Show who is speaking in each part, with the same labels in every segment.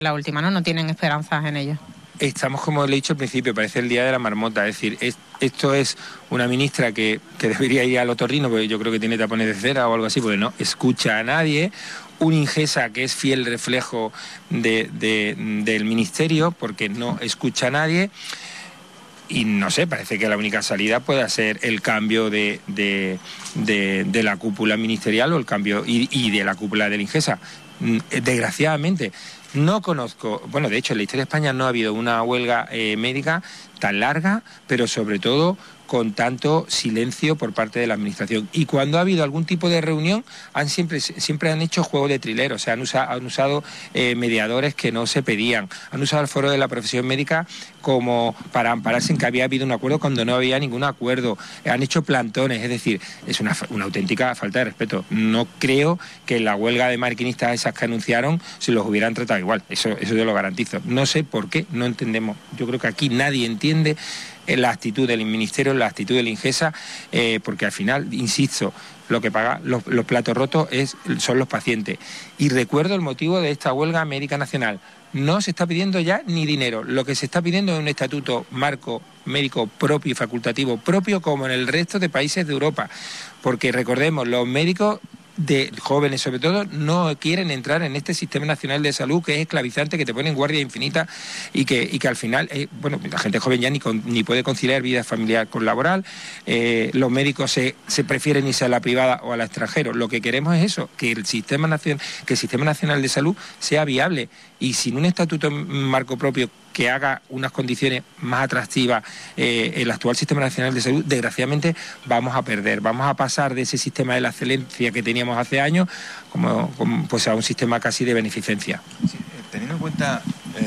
Speaker 1: La última, ¿no? No tienen esperanzas en ello.
Speaker 2: Estamos, como le he dicho al principio, parece el día de la marmota. Es decir, esto es una ministra que debería ir al otorrino, porque yo creo que tiene tapones de cera o algo así, porque no escucha a nadie. Un Ingesa que es fiel reflejo del ministerio, porque no escucha a nadie. Y no sé, parece que la única salida puede ser el cambio de la cúpula ministerial o el cambio y de la cúpula del Ingesa. Desgraciadamente, no conozco, bueno, de hecho en la historia de España no ha habido una huelga médica tan larga, pero sobre todo con tanto silencio por parte de la administración. Y cuando ha habido algún tipo de reunión, siempre han hecho juego de trilero, o sea, han usado mediadores que no se pedían, han usado el foro de la profesión médica como para ampararse en que había habido un acuerdo cuando no había ningún acuerdo, han hecho plantones, es decir, es una auténtica falta de respeto. No creo que la huelga de maquinistas esas que anunciaron se los hubieran tratado igual, eso yo lo garantizo. No sé por qué, no entendemos, yo creo que aquí nadie entiende la actitud del ministerio, la actitud del Ingesa, porque al final, insisto, lo que paga los platos rotos son los pacientes. Y recuerdo el motivo de esta huelga médica nacional. No se está pidiendo ya ni dinero, lo que se está pidiendo es un estatuto marco médico propio y facultativo propio como en el resto de países de Europa, porque recordemos, los médicos de jóvenes sobre todo no quieren entrar en este sistema nacional de salud que es esclavizante, que te pone en guardia infinita y que al final, bueno, la gente joven ya ni puede conciliar vida familiar con laboral, los médicos se prefieren irse a la privada o a la extranjera. Lo que queremos es eso, que el sistema nacional de salud sea viable y sin un estatuto marco propio que haga unas condiciones más atractivas el actual Sistema Nacional de Salud, desgraciadamente vamos a perder, vamos a pasar de ese sistema de la excelencia que teníamos hace años pues a un sistema casi de beneficencia.
Speaker 3: Sí, teniendo en cuenta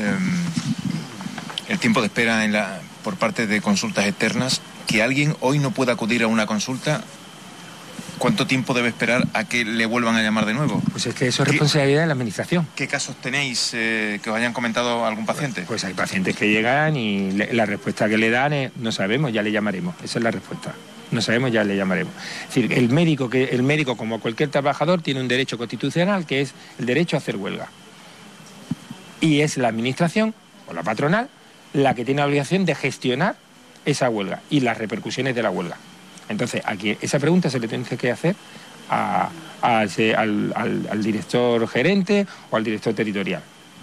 Speaker 3: el tiempo de espera por parte de consultas externas, que alguien hoy no pueda acudir a una consulta, ¿cuánto tiempo debe esperar a que le vuelvan a llamar de nuevo?
Speaker 2: Pues es que eso es responsabilidad de la administración.
Speaker 3: ¿Qué casos tenéis que os hayan comentado algún paciente?
Speaker 2: Pues hay pacientes que llegan y la respuesta que le dan es no sabemos, ya le llamaremos. Esa es la respuesta. No sabemos, ya le llamaremos. Es decir, el médico, como cualquier trabajador, tiene un derecho constitucional que es el derecho a hacer huelga. Y es la administración o la patronal la que tiene la obligación de gestionar esa huelga y las repercusiones de la huelga. Entonces, aquí esa pregunta se le tiene que hacer al director gerente o al director territorial.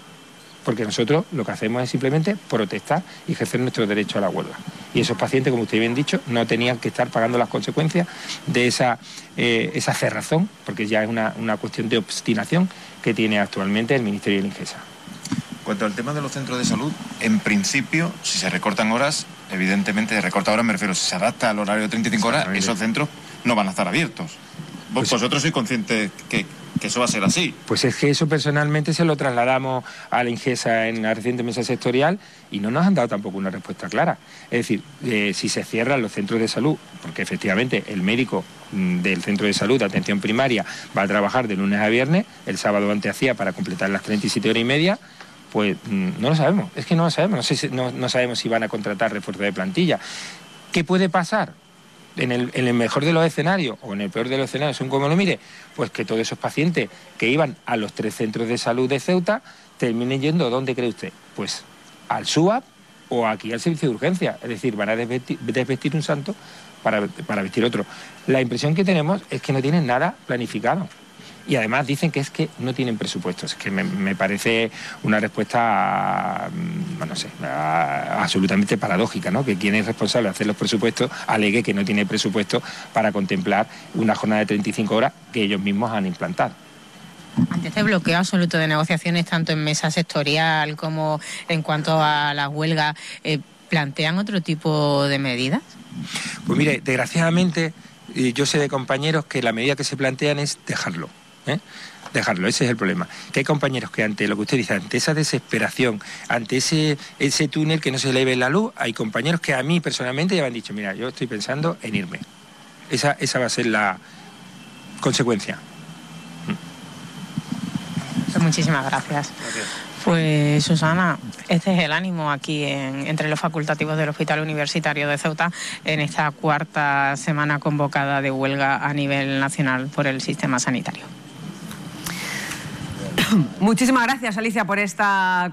Speaker 2: Porque nosotros lo que hacemos es simplemente protestar y ejercer nuestro derecho a la huelga. Y esos pacientes, como usted bien dicho, no tenían que estar pagando las consecuencias de esa cerrazón, porque ya es una cuestión de obstinación que tiene actualmente el Ministerio del Ingesa.
Speaker 3: En cuanto al tema de los centros de salud, en principio, si se recortan horas, evidentemente, recorta horas me refiero, si se adapta al horario de 35 horas, esos centros no van a estar abiertos. Vosotros sois conscientes que eso va a ser así.
Speaker 2: Pues es que eso personalmente se lo trasladamos a la Ingesa en la reciente mesa sectorial y no nos han dado tampoco una respuesta clara. Es decir, si se cierran los centros de salud, porque efectivamente el médico del centro de salud de atención primaria va a trabajar de lunes a viernes, el sábado antehacía para completar las 37 horas y media, pues no lo sabemos, es que no lo sabemos, no sabemos si van a contratar refuerzo de plantilla. ¿Qué puede pasar? En el mejor de los escenarios o en el peor de los escenarios, según como lo mire, pues que todos esos pacientes que iban a los 3 centros de salud de Ceuta terminen yendo, ¿dónde cree usted? Pues al SUAP o aquí al servicio de urgencia, es decir, van a desvestir un santo para vestir otro. La impresión que tenemos es que no tienen nada planificado. Y además dicen que es que no tienen presupuestos. Es que me parece una respuesta, no sé, absolutamente paradójica, ¿no? Que quien es responsable de hacer los presupuestos alegue que no tiene presupuesto para contemplar una jornada de 35 horas que ellos mismos han implantado.
Speaker 1: Ante este bloqueo absoluto de negociaciones, tanto en mesa sectorial como en cuanto a la huelga, ¿plantean otro tipo de medidas?
Speaker 2: Pues mire, desgraciadamente, yo sé de compañeros que la medida que se plantean es dejarlo. Dejarlo, ese es el problema. Que hay compañeros que ante lo que usted dice, ante esa desesperación, ante ese túnel que no se le ve la luz, hay compañeros que a mí personalmente ya me han dicho, mira, yo estoy pensando en irme. Esa va a ser la consecuencia.
Speaker 1: Pues muchísimas gracias. Pues Susana, este es el ánimo aquí entre los facultativos del Hospital Universitario de Ceuta en esta 4ª semana convocada de huelga a nivel nacional por el sistema sanitario.
Speaker 4: Muchísimas gracias, Alicia, por esta